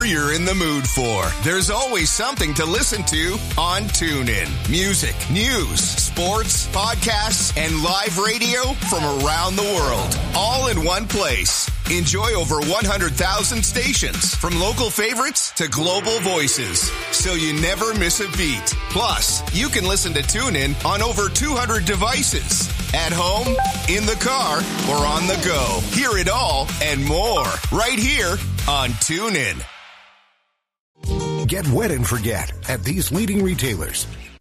you're in the mood for. There's always something to listen to on TuneIn. Music, news, sports, podcasts, and live radio from around the world. All in one place. Enjoy over 100,000 stations, from local favorites to global voices, so you never miss a beat. Plus, you can listen to TuneIn on over 200 devices. At home, in the car, or on the go. Hear it all and more right here on TuneIn. Get wet and forget at these leading retailers.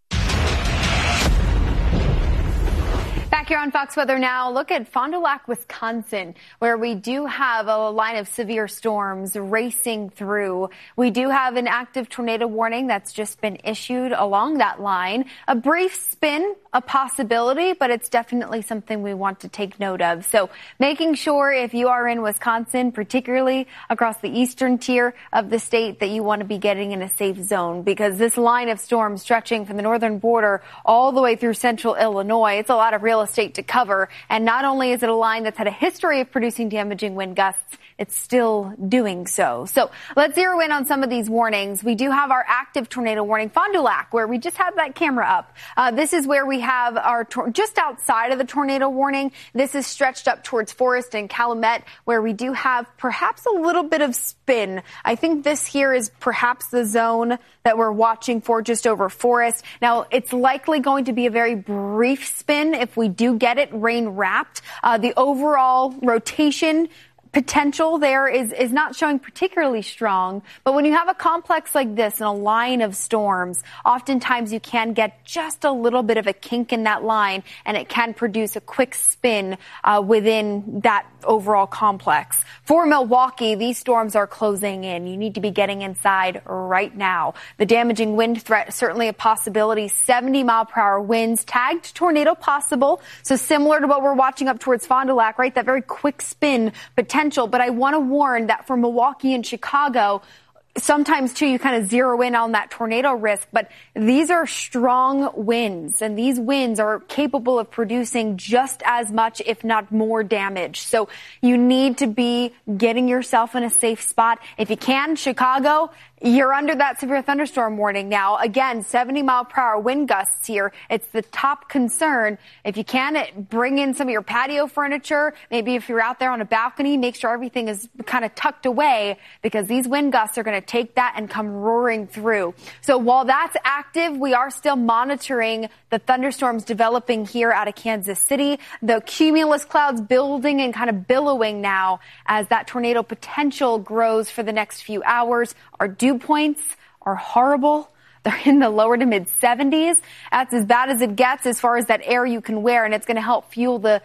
Back here on Fox Weather now, look at Fond du Lac, Wisconsin, where we do have a line of severe storms racing through. We do have an active tornado warning that's just been issued along that line. A brief spin, a possibility, but it's definitely something we want to take note of. So making sure if you are in Wisconsin, particularly across the eastern tier of the state, that you want to be getting in a safe zone, because this line of storms stretching from the northern border all the way through central Illinois, it's a lot of real estate to cover. And not only is it a line that's had a history of producing damaging wind gusts, it's still doing so. So let's zero in on some of these warnings. We do have our active tornado warning, Fond du Lac, where we just have that camera up. This is where we have our just outside of the tornado warning. This is stretched up towards Forest and Calumet, where we do have perhaps a little bit of spin. I think this here is perhaps the zone that we're watching for, just over Forest. Now, it's likely going to be a very brief spin if we do get it rain wrapped. The overall rotation potential there is not showing particularly strong. But when you have a complex like this and a line of storms, oftentimes you can get just a little bit of a kink in that line, and it can produce a quick spin within that overall complex. For Milwaukee, these storms are closing in. You need to be getting inside right now. The damaging wind threat, certainly a possibility. 70-mile-per-hour winds, tagged tornado possible. So similar to what we're watching up towards Fond du Lac, right? That very quick spin potential. But I want to warn that for Milwaukee and Chicago, sometimes, too, you kind of zero in on that tornado risk, but these are strong winds, and these winds are capable of producing just as much, if not more, damage. So you need to be getting yourself in a safe spot. If you can, Chicago, you're under that severe thunderstorm warning now. Again, 70-mile-per-hour wind gusts here. It's the top concern. If you can, bring in some of your patio furniture. Maybe if you're out there on a balcony, make sure everything is kind of tucked away, because these wind gusts are going to take that and come roaring through. So while that's active, we are still monitoring the thunderstorms developing here out of Kansas City. The cumulus clouds building and kind of billowing now as that tornado potential grows for the next few hours. Our dew points are horrible. They're in the lower to mid 70s. That's as bad as it gets as far as that air you can wear, and it's going to help fuel the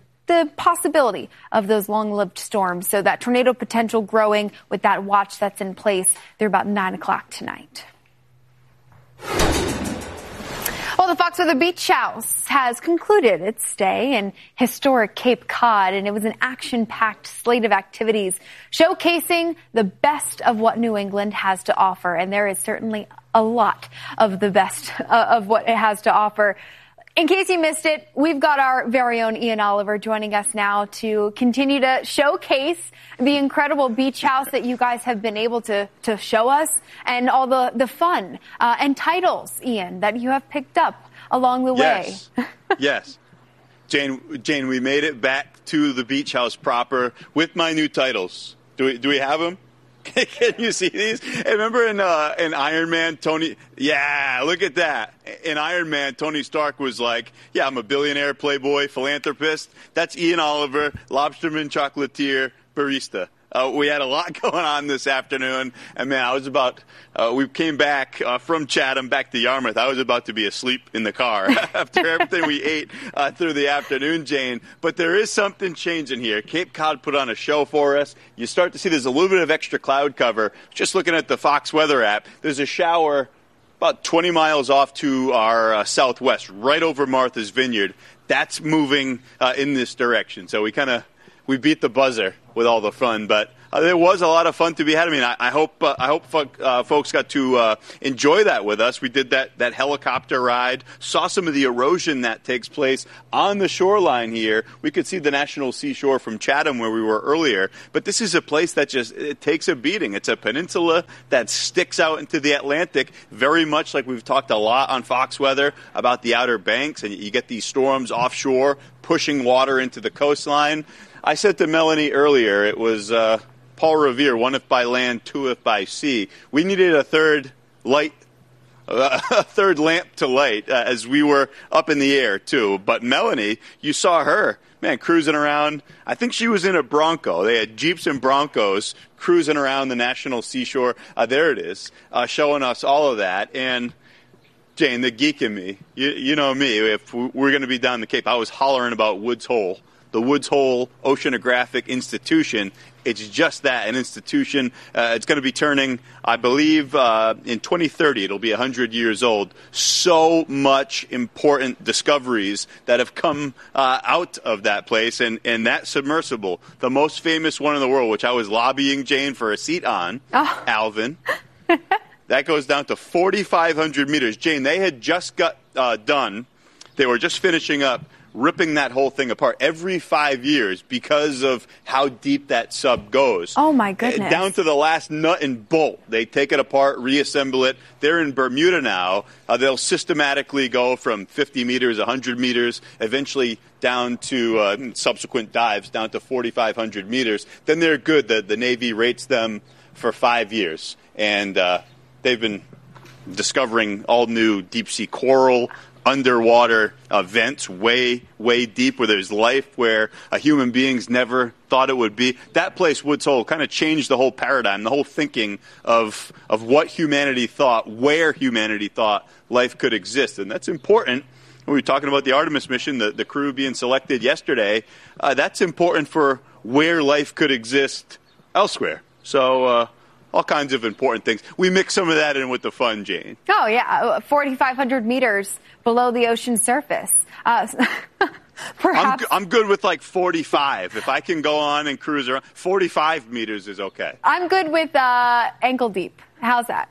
possibility of those long-lived storms. So that tornado potential growing with that watch that's in place through about 9 o'clock tonight. Well, the Fox Weather Beach House has concluded its stay in historic Cape Cod, and it was an action-packed slate of activities showcasing the best of what New England has to offer. And there is certainly a lot of the best of what it has to offer. In case you missed it, we've got our very own Ian Oliver joining us now to continue to showcase the incredible beach house that you guys have been able to show us, and all the fun and titles, Ian, that you have picked up along the way. Yes. Jane, we made it back to the beach house proper with my new titles. Do we have them? Can you see these? Hey, remember in Iron Man, Tony? Yeah, look at that. In Iron Man, Tony Stark was like, yeah, I'm a billionaire, playboy, philanthropist. That's Ian Oliver, lobsterman, chocolatier, barista. We had a lot going on this afternoon, and man, we came back from Chatham back to Yarmouth. I was about to be asleep in the car after everything we ate through the afternoon, Jane. But there is something changing here. Cape Cod put on a show for us. You start to see there's a little bit of extra cloud cover. Just looking at the Fox Weather app, there's a shower about 20 miles off to our southwest, right over Martha's Vineyard. That's moving in this direction. So we beat the buzzer with all the fun, but there was a lot of fun to be had. I mean, I hope folks got to enjoy that with us. We did that helicopter ride, saw some of the erosion that takes place on the shoreline here. We could see the National Seashore from Chatham where we were earlier, but this is a place that it takes a beating. It's a peninsula that sticks out into the Atlantic, very much like we've talked a lot on Fox Weather about the Outer Banks, and you get these storms offshore pushing water into the coastline. I said to Melanie earlier, it was Paul Revere, one if by land, two if by sea. We needed a third lamp to light as we were up in the air, too. But Melanie, you saw her, man, cruising around. I think she was in a Bronco. They had Jeeps and Broncos cruising around the National Seashore. There it is, showing us all of that. And Jane, the geek in me, you know me, if we're going to be down the Cape, I was hollering about Woods Hole, the Woods Hole Oceanographic Institution. It's just that, an institution. It's going to be turning, I believe, in 2030. It'll be 100 years old. So much important discoveries that have come out of that place. And that submersible, the most famous one in the world, which I was lobbying Jane for a seat on, Alvin. That goes down to 4,500 meters. Jane, they had just got done. They were just finishing up ripping that whole thing apart every 5 years because of how deep that sub goes. Oh, my goodness. Down to the last nut and bolt. They take it apart, reassemble it. They're in Bermuda now. They'll systematically go from 50 meters, 100 meters, eventually down to subsequent dives down to 4,500 meters. Then they're good. The Navy rates them for 5 years. And they've been discovering all new deep-sea coral, underwater vents way, way deep where there's life, where human beings never thought it would be. That place, Woods Hole, kind of changed the whole paradigm, the whole thinking of what humanity thought, where humanity thought life could exist. And that's important. When we were talking about the Artemis mission, the crew being selected yesterday, that's important for where life could exist elsewhere. So, all kinds of important things. We mix some of that in with the fun, Jane. Oh, yeah. 4,500 meters below the ocean surface. Perhaps. I'm good with like 45. If I can go on and cruise around, 45 meters is okay. I'm good with ankle deep. How's that?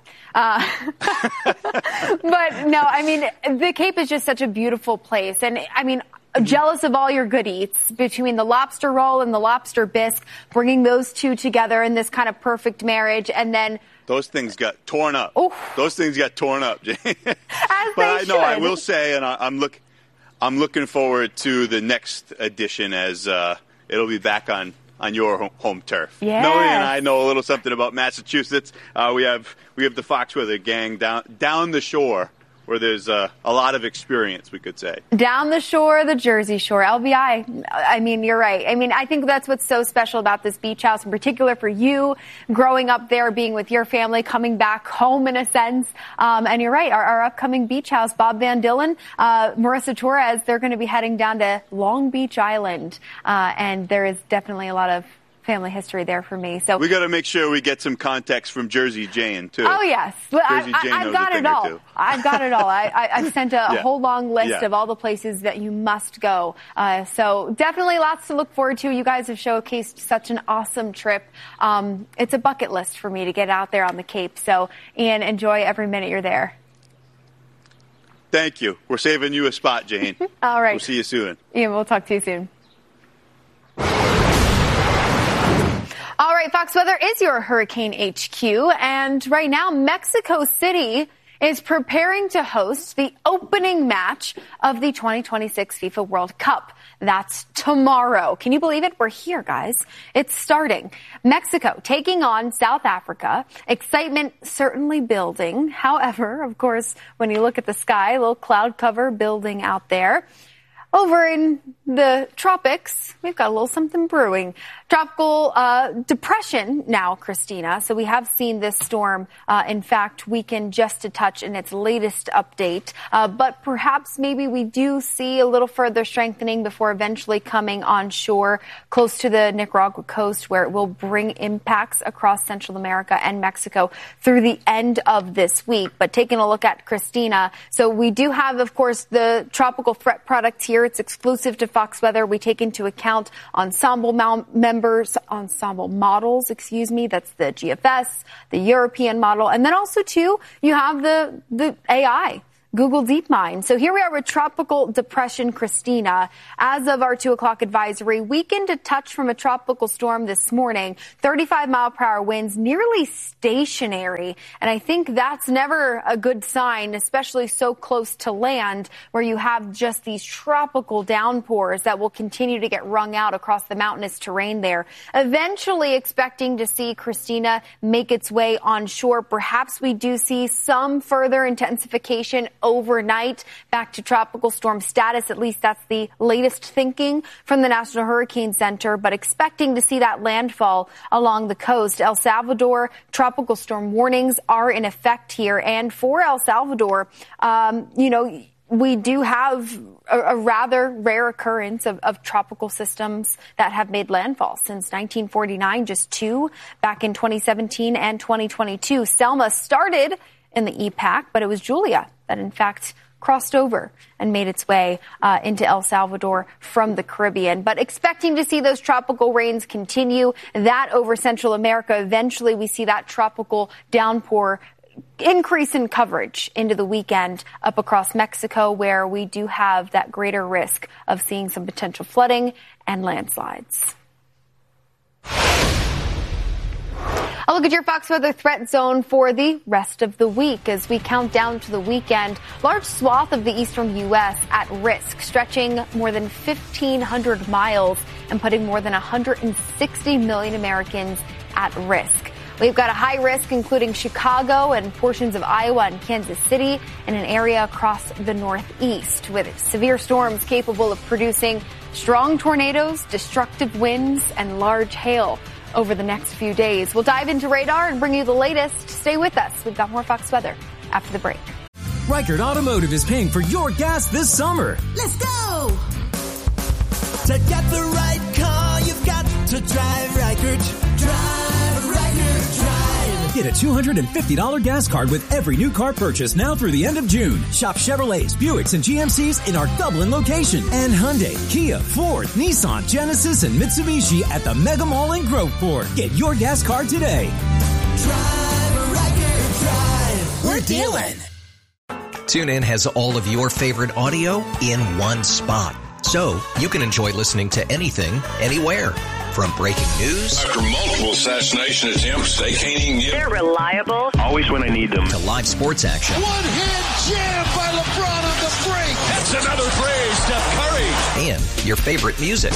But no, I mean, the Cape is just such a beautiful place. And I mean, jealous of all your good eats between the lobster roll and the lobster bisque, bringing those two together in this kind of perfect marriage. And then those things got torn up. Oof. Those things got torn up, Jane. But I know, I will say, and I'm looking forward to the next edition as it'll be back on your home turf. Yes. Melanie and I know a little something about Massachusetts. We have the Fox Weather gang down the shore, where there's a lot of experience, we could say. Down the shore, the Jersey Shore, LBI. I mean, you're right. I mean, I think that's what's so special about this beach house, in particular for you, growing up there, being with your family, coming back home in a sense. And you're right, our upcoming beach house, Bob Van Dillen, Marissa Torres, they're going to be heading down to Long Beach Island. And there is definitely a lot of family history there for me. So we got to make sure we get some context from Jersey Jane too. Oh yes, I've got it all. I've got it all. I've sent a whole long list of all the places that you must go. So definitely lots to look forward to. You guys have showcased such an awesome trip. It's a bucket list for me to get out there on the Cape. So Ian, enjoy every minute you're there. Thank you. We're saving you a spot, Jane. All right. We'll see you soon. Ian, we'll talk to you soon. All right, Fox Weather is your Hurricane HQ, and right now Mexico City is preparing to host the opening match of the 2026 FIFA World Cup. That's tomorrow. Can you believe it? We're here, guys. It's starting. Mexico taking on South Africa. Excitement certainly building. However, of course, when you look at the sky, a little cloud cover building out there. Over in the tropics, we've got a little something brewing. Tropical depression now, Christina. So we have seen this storm, in fact, weaken just a touch in its latest update. But perhaps maybe we do see a little further strengthening before eventually coming on shore close to the Nicaragua coast, where it will bring impacts across Central America and Mexico through the end of this week. But taking a look at Christina, so we do have, of course, the tropical threat product here It's exclusive to Fox Weather. We take into account ensemble models, That's the GFS, the European model. And then also, too, you have the AI, Google DeepMind. So here we are with Tropical Depression Christina. As of our 2 o'clock advisory, weakened a touch from a tropical storm this morning. 35-mile-per-hour winds, nearly stationary. And I think that's never a good sign, especially so close to land, where you have just these tropical downpours that will continue to get wrung out across the mountainous terrain there. Eventually expecting to see Christina make its way onshore. Perhaps we do see some further intensification overnight back to tropical storm status. At least that's the latest thinking from the National Hurricane Center, but expecting to see that landfall along the coast. El Salvador tropical storm warnings are in effect here. And for El Salvador, we do have a rather rare occurrence of tropical systems that have made landfall since 1949, just 2 back in 2017 and 2022. Selma started in the EPAC, but it was Julia that in fact crossed over and made its way into El Salvador from the Caribbean. But expecting to see those tropical rains continue, that over Central America. Eventually we see that tropical downpour increase in coverage into the weekend up across Mexico, where we do have that greater risk of seeing some potential flooding and landslides. A look at your Fox Weather threat zone for the rest of the week as we count down to the weekend. Large swath of the eastern U.S. at risk, stretching more than 1,500 miles and putting more than 160 million Americans at risk. We've got a high risk, including Chicago and portions of Iowa and Kansas City, and an area across the Northeast with severe storms capable of producing strong tornadoes, destructive winds, and large hail over the next few days. We'll dive into radar and bring you the latest. Stay with us. We've got more Fox Weather after the break. Reichert Automotive is paying for your gas this summer. Let's go! To get the right car, you've got to drive Reichert. Drive Reichert, drive. Get a $250 gas card with every new car purchase now through the end of June. Shop Chevrolets, Buicks, and GMCs in our Dublin location. And Hyundai, Kia, Ford, Nissan, Genesis, and Mitsubishi at the Mega Mall in Groveport. Get your gas card today. Drive Reichert, drive. We're dealing. TuneIn has all of your favorite audio in one spot. So you can enjoy listening to anything, anywhere. From breaking news. After multiple assassination attempts, they can't even get... They're reliable. Always when I need them. To live sports action. One-hand jam by LeBron on the break. That's another play, Steph Curry. And your favorite music.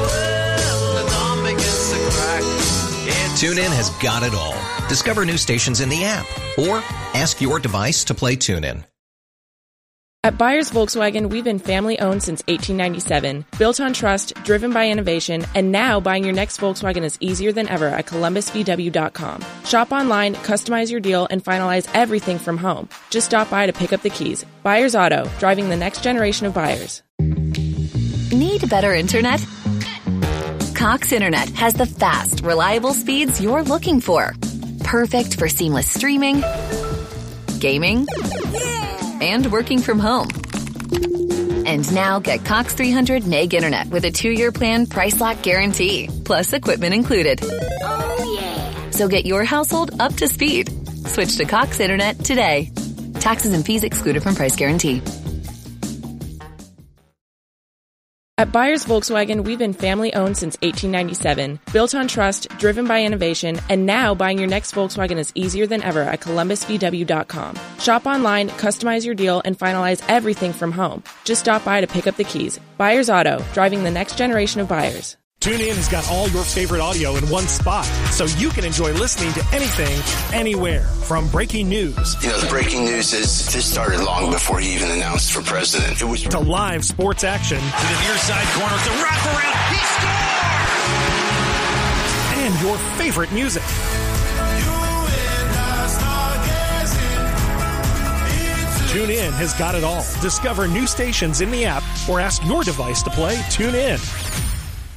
TuneIn has got it all. Discover new stations in the app. Or ask your device to play TuneIn. At Byers Volkswagen, we've been family-owned since 1897, built on trust, driven by innovation, and now buying your next Volkswagen is easier than ever at ColumbusVW.com. Shop online, customize your deal, and finalize everything from home. Just stop by to pick up the keys. Byers Auto, driving the next generation of buyers. Need better internet? Cox Internet has the fast, reliable speeds you're looking for. Perfect for seamless streaming, gaming, and working from home. And now get Cox 300 meg internet with a 2-year plan, price lock guarantee, plus equipment included. Oh, yeah. So get your household up to speed. Switch to Cox Internet today. Taxes and fees excluded from price guarantee. At Byers Volkswagen, we've been family-owned since 1897, built on trust, driven by innovation, and now buying your next Volkswagen is easier than ever at ColumbusVW.com. Shop online, customize your deal, and finalize everything from home. Just stop by to pick up the keys. Byers Auto, driving the next generation of buyers. TuneIn has got all your favorite audio in one spot, so you can enjoy listening to anything, anywhere. From breaking news. You know, the breaking news is this started long before he even announced for president. It was to live sports action. To the near side corner, the wraparound, he scores! And your favorite music. TuneIn has got it all. Discover new stations in the app or ask your device to play TuneIn.